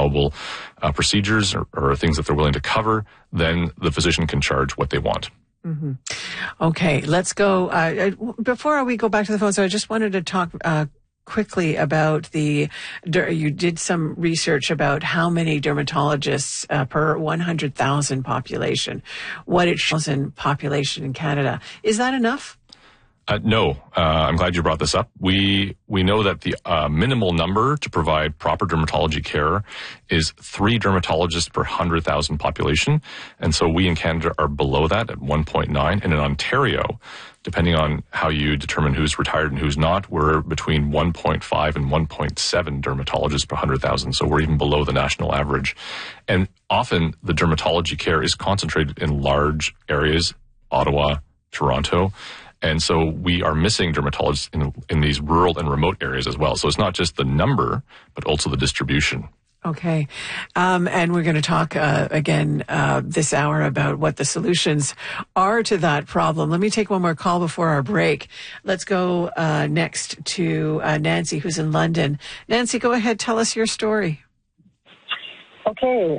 allowable procedures or things that they're willing to cover, then the physician can charge what they want. Mm-hmm. Okay, let's go. Before we go back to the phone, so I just wanted to talk quickly about you did some research about how many dermatologists per 100,000 population, what it shows in population in Canada. Is that enough? No, I'm glad you brought this up. We know that the minimal number to provide proper dermatology care is 3 dermatologists per 100,000 population. And so we in Canada are below that at 1.9. And in Ontario, depending on how you determine who's retired and who's not, we're between 1.5 and 1.7 dermatologists per 100,000. So we're even below the national average. And often the dermatology care is concentrated in large areas, Ottawa, Toronto. And so we are missing dermatologists in these rural and remote areas as well. So it's not just the number, but also the distribution. Okay. And we're going to talk again this hour about what the solutions are to that problem. Let me take one more call before our break. Let's go next to Nancy, who's in London. Nancy, go ahead. Tell us your story. Okay.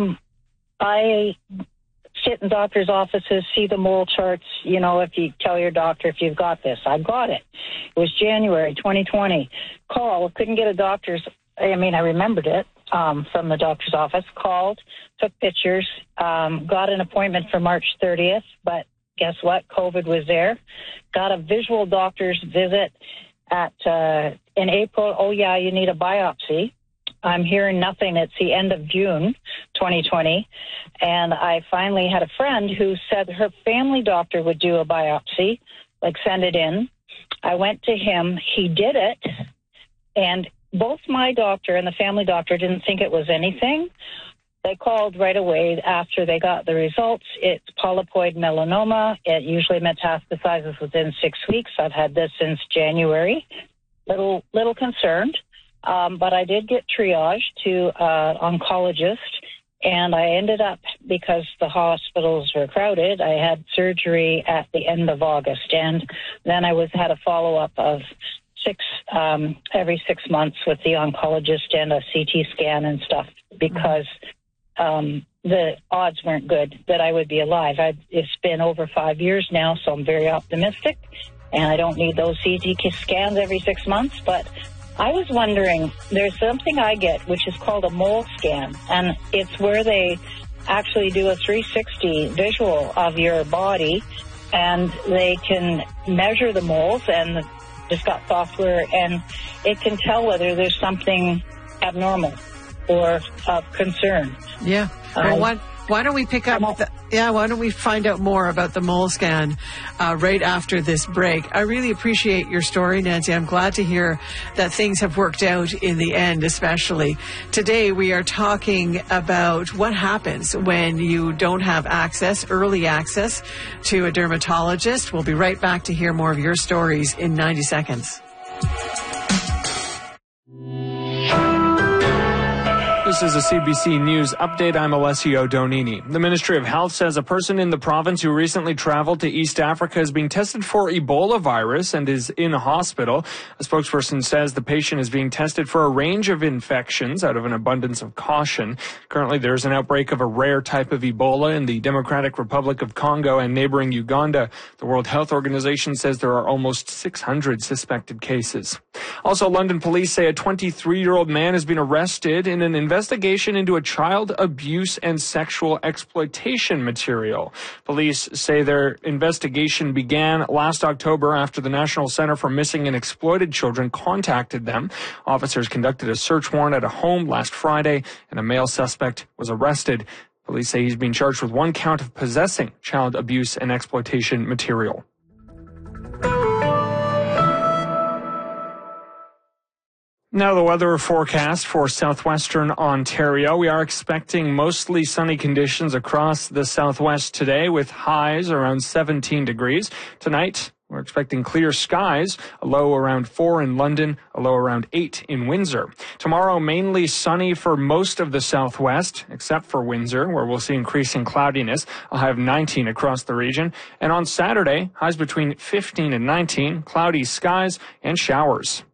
I sit in doctor's offices, see the mole charts, if you tell your doctor if you've got this. I've got it. It was January 2020. Couldn't get a doctor's, I remembered it from the doctor's office, called, took pictures, got an appointment for March 30th, but guess what? COVID was there. Got a visual doctor's visit in April. Oh, yeah, you need a biopsy. I'm hearing nothing. It's the end of June 2020. And I finally had a friend who said her family doctor would do a biopsy, send it in. I went to him. He did it. And both my doctor and the family doctor didn't think it was anything. They called right away after they got the results. It's polypoid melanoma. It usually metastasizes within 6 weeks. I've had this since January. Little concerned. But I did get triaged to oncologist, and I ended up, because the hospitals were crowded, I had surgery at the end of August, and then I had a follow-up of every 6 months with the oncologist and a CT scan and stuff, because the odds weren't good that I would be alive. It's been over 5 years now, so I'm very optimistic, and I don't need those CT scans every 6 months, but I was wondering, there's something I get which is called a mole scan, and it's where they actually do a 360 visual of your body, and they can measure the moles, and just got software, and it can tell whether there's something abnormal or of concern. Yeah. Well, why don't we pick up? Why don't we find out more about the mole scan right after this break? I really appreciate your story, Nancy. I'm glad to hear that things have worked out in the end, especially. Today, we are talking about what happens when you don't have early access to a dermatologist. We'll be right back to hear more of your stories in 90 seconds. This is a CBC News update. I'm Alessio Donini. The Ministry of Health says a person in the province who recently traveled to East Africa is being tested for Ebola virus and is in a hospital. A spokesperson says the patient is being tested for a range of infections out of an abundance of caution. Currently, there's an outbreak of a rare type of Ebola in the Democratic Republic of Congo and neighboring Uganda. The World Health Organization says there are almost 600 suspected cases. Also, London police say a 23-year-old man has been arrested in an investigation into a child abuse and sexual exploitation material. Police say their investigation began last October after the National Center for Missing and Exploited Children contacted them. Officers conducted a search warrant at a home last Friday, and a male suspect was arrested. Police say he's being charged with 1 count of possessing child abuse and exploitation material. Now the weather forecast for southwestern Ontario. We are expecting mostly sunny conditions across the southwest today with highs around 17 degrees. Tonight, we're expecting clear skies, a low around 4 in London, a low around 8 in Windsor. Tomorrow, mainly sunny for most of the southwest, except for Windsor, where we'll see increasing cloudiness, a high of 19 across the region. And on Saturday, highs between 15 and 19, cloudy skies and showers.